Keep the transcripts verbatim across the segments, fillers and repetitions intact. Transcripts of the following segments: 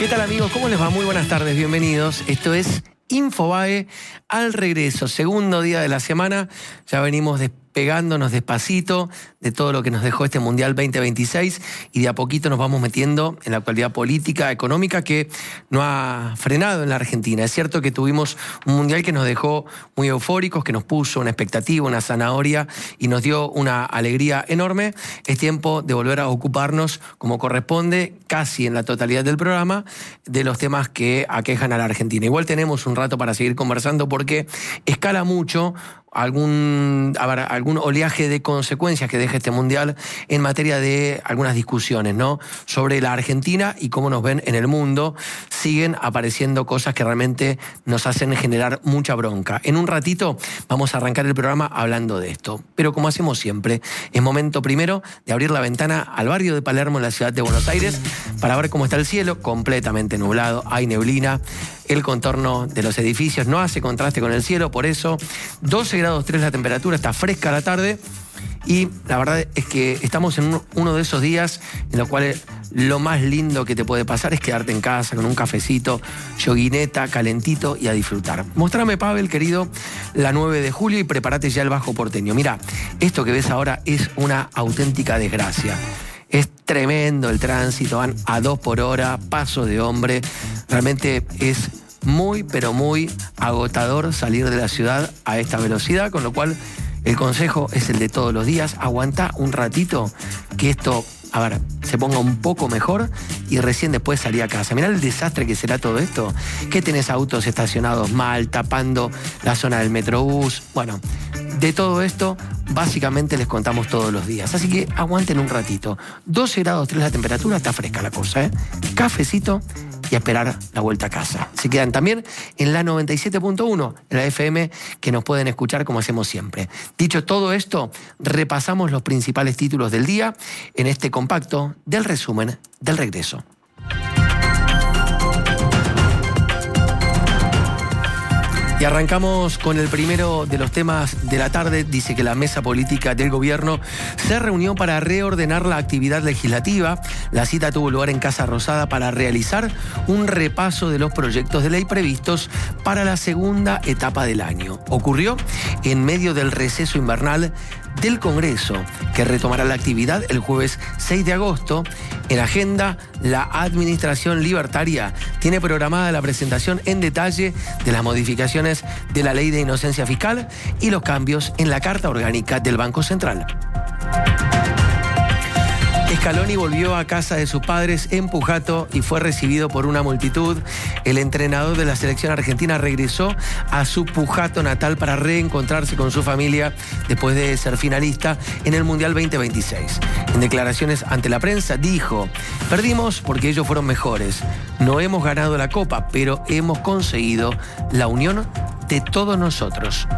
¿Qué tal, amigos? ¿Cómo les va? Muy buenas tardes, bienvenidos. Esto es Infobae al regreso, segundo día de la semana. Ya venimos despegándonos despacito de todo lo que nos dejó este Mundial veinte veintiséis y de a poquito nos vamos metiendo en la actualidad política, económica que no ha frenado en la Argentina. Es cierto que tuvimos un Mundial que nos dejó muy eufóricos, que nos puso una expectativa, una zanahoria y nos dio una alegría enorme. Es tiempo de volver a ocuparnos, como corresponde, casi en la totalidad del programa, de los temas que aquejan a la Argentina. Igual tenemos un rato para seguir conversando porque escala mucho algún, a ver, algún oleaje de consecuencias que deja este Mundial en materia de algunas discusiones, ¿no? Sobre la Argentina y cómo nos ven en el mundo. Siguen apareciendo cosas que realmente nos hacen generar mucha bronca. En un ratito vamos a arrancar el programa hablando de esto. Pero como hacemos siempre, es momento primero de abrir la ventana al barrio de Palermo, en la ciudad de Buenos Aires, para ver cómo está el cielo, completamente nublado, hay neblina. El contorno de los edificios no hace contraste con el cielo, por eso doce grados tres la temperatura, está fresca la tarde y la verdad es que estamos en uno de esos días en los cuales lo más lindo que te puede pasar es quedarte en casa con un cafecito, yoguineta, calentito y a disfrutar. Mostrame, Pavel, querido, la nueve de julio y prepárate ya el Bajo Porteño. Mirá, esto que ves ahora es una auténtica desgracia. Es tremendo el tránsito, van a dos por hora, paso de hombre. Realmente es muy, pero muy agotador salir de la ciudad a esta velocidad, con lo cual el consejo es el de todos los días. Aguantá un ratito que esto, a ver, se ponga un poco mejor y recién después salí a casa. Mirá el desastre que será todo esto. Que tenés autos estacionados mal, tapando la zona del Metrobús. Bueno, de todo esto básicamente les contamos todos los días. Así que aguanten un ratito. doce grados tres la temperatura, está fresca la cosa, ¿eh? Cafecito y a esperar la vuelta a casa. Se quedan también en la noventa y siete punto uno, en la F M, que nos pueden escuchar como hacemos siempre. Dicho todo esto, repasamos los principales títulos del día en este compacto del resumen del regreso. Y arrancamos con el primero de los temas de la tarde. Dice que la mesa política del gobierno se reunió para reordenar la actividad legislativa. La cita tuvo lugar en Casa Rosada para realizar un repaso de los proyectos de ley previstos para la segunda etapa del año. Ocurrió en medio del receso invernal del Congreso, que retomará la actividad el jueves seis de agosto. En agenda, la Administración Libertaria tiene programada la presentación en detalle de las modificaciones de la Ley de Inocencia Fiscal y los cambios en la Carta Orgánica del Banco Central. Scaloni volvió a casa de sus padres en Pujato y fue recibido por una multitud. El entrenador de la selección argentina regresó a su Pujato natal para reencontrarse con su familia después de ser finalista en el Mundial veinte veintiséis. En declaraciones ante la prensa dijo: perdimos porque ellos fueron mejores. No hemos ganado la Copa, pero hemos conseguido la unión de todos nosotros.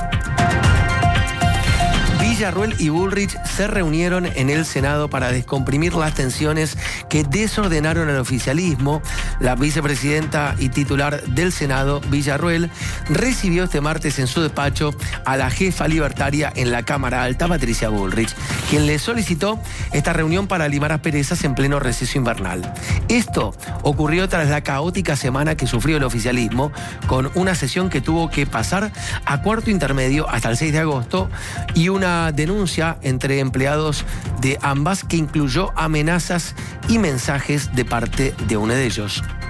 Villarruel y Bullrich se reunieron en el Senado para descomprimir las tensiones que desordenaron el oficialismo. La vicepresidenta y titular del Senado, Villarruel, recibió este martes en su despacho a la jefa libertaria en la Cámara Alta, Patricia Bullrich, quien le solicitó esta reunión para limar asperezas en pleno receso invernal. Esto ocurrió tras la caótica semana que sufrió el oficialismo, con una sesión que tuvo que pasar a cuarto intermedio hasta el seis de agosto y una denuncia entre empleados de ambas que incluyó amenazas y mensajes de parte de uno de ellos.